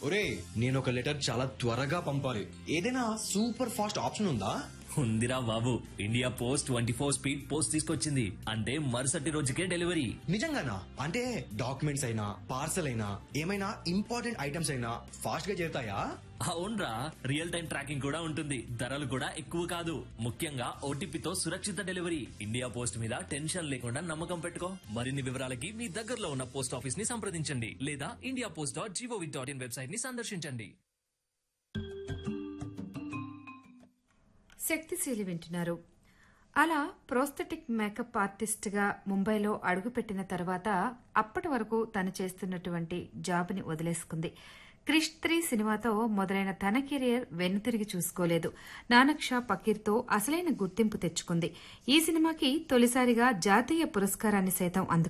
ఒరే నేను ఒక లెటర్ చాలా త్వరగా పంపాలి, ఏదైనా సూపర్ ఫాస్ట్ ఆప్షన్ ఉందా? ఉందిరా బాబు, ఇండియా పోస్ట్ 24 స్పీడ్ పోస్ట్ తీసుకొచ్చింది. అంటే మరుసటి రోజుకే డెలివరీ. నిజంగానా? అంటే డాక్యుమెంట్స్ అయినా పార్సల్ అయినా ఏమైనా ఇంపార్టెంట్ ఐటమ్స్ అయినా ఫాస్ట్ గా చేరుతాయా? అవునరా, రియల్ టైం ట్రాకింగ్ కూడా ఉంటుంది. ధరలు కూడా ఎక్కువ కాదు. ముఖ్యంగా ఓటీపీతో సురక్షిత డెలివరీ. ఇండియా పోస్ట్ మీద టెన్షన్ లేకుండా నమ్మకం పెట్టుకో. మరిన్ని వివరాలకి మీ దగ్గరలో ఉన్న పోస్ట్ ఆఫీస్ ని సంప్రదించండి లేదా indiapost.gov.in వెబ్సైట్ ని సందర్శించండి. శక్తిశీలి వింటున్నారు. అలా ప్రోస్థెటిక్ మేకప్ ఆర్టిస్ట్గా ముంబైలో అడుగుపెట్టిన తర్వాత అప్పటి వరకు తను చేస్తున్నటువంటి జాబ్ని వదిలేసుకుంది. క్రిష్ 3 సినిమాతో మొదలైన తన కెరియర్ వెనుతిరిగి చూసుకోలేదు. నానక్ షా ఫకీర్తో అసలైన గుర్తింపు తెచ్చుకుంది. ఈ సినిమాకి తొలిసారిగా జాతీయ పురస్కారాన్ని సైతం అందుకుంది.